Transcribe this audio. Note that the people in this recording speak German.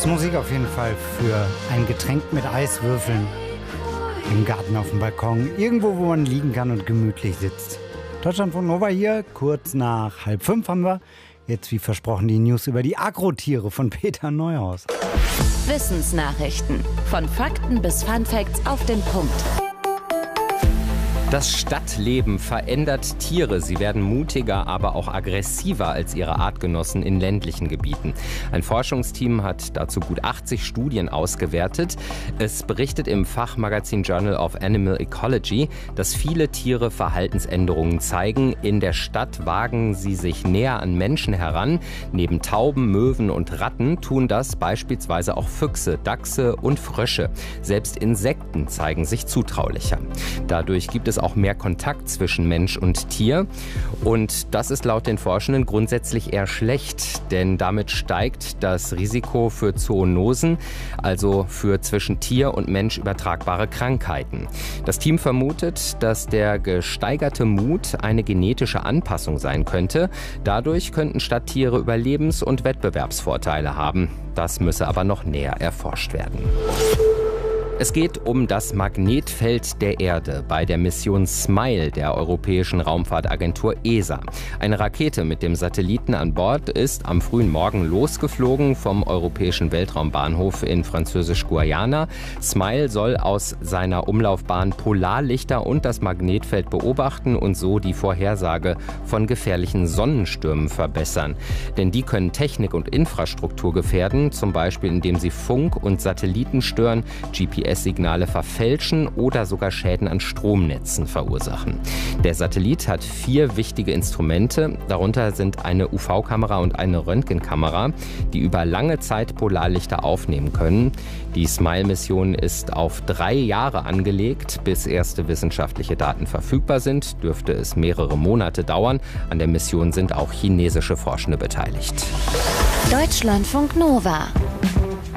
ist Musik auf jeden Fall für ein Getränk mit Eiswürfeln im Garten auf dem Balkon. Irgendwo, wo man liegen kann und gemütlich sitzt. Deutschlandfunk Nova hier, kurz nach 4:30 haben wir jetzt wie versprochen die News über die Agrotiere von Peter Neuhaus. Wissensnachrichten. Von Fakten bis Funfacts auf den Punkt. Das Stadtleben verändert Tiere. Sie werden mutiger, aber auch aggressiver als ihre Artgenossen in ländlichen Gebieten. Ein Forschungsteam hat dazu gut 80 Studien ausgewertet. Es berichtet im Fachmagazin Journal of Animal Ecology, dass viele Tiere Verhaltensänderungen zeigen. In der Stadt wagen sie sich näher an Menschen heran. Neben Tauben, Möwen und Ratten tun das beispielsweise auch Füchse, Dachse und Frösche. Selbst Insekten zeigen sich zutraulicher. Dadurch gibt es auch mehr Kontakt zwischen Mensch und Tier. Und das ist laut den Forschenden grundsätzlich eher schlecht, denn damit steigt das Risiko für Zoonosen, also für zwischen Tier und Mensch übertragbare Krankheiten. Das Team vermutet, dass der gesteigerte Mut eine genetische Anpassung sein könnte. Dadurch könnten Stadttiere Überlebens- und Wettbewerbsvorteile haben. Das müsse aber noch näher erforscht werden. Es geht um das Magnetfeld der Erde bei der Mission SMILE der Europäischen Raumfahrtagentur ESA. Eine Rakete mit dem Satelliten an Bord ist am frühen Morgen losgeflogen vom Europäischen Weltraumbahnhof in Französisch-Guayana. SMILE soll aus seiner Umlaufbahn Polarlichter und das Magnetfeld beobachten und so die Vorhersage von gefährlichen Sonnenstürmen verbessern. Denn die können Technik und Infrastruktur gefährden, zum Beispiel indem sie Funk- und Satelliten stören, GPS-Signale verfälschen oder sogar Schäden an Stromnetzen verursachen. Der Satellit hat 4 wichtige Instrumente. Darunter sind eine UV-Kamera und eine Röntgenkamera, die über lange Zeit Polarlichter aufnehmen können. Die SMILE-Mission ist auf 3 Jahre angelegt. Bis erste wissenschaftliche Daten verfügbar sind, dürfte es mehrere Monate dauern. An der Mission sind auch chinesische Forschende beteiligt. Deutschlandfunk Nova.